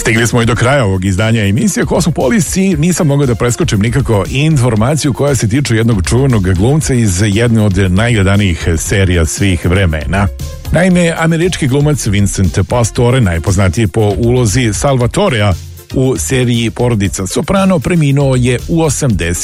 Stigli smo i do kraja ovog izdanja emisije Kosmopolis i nisam mogao da preskočim nikako informaciju koja se tiče jednog čuvenog glumca iz jedne od najgledanijih serija svih vremena. Naime, američki glumac Vincent Pastore, najpoznatiji po ulozi Salvatorea u seriji Porodica Soprano, preminuo je u 80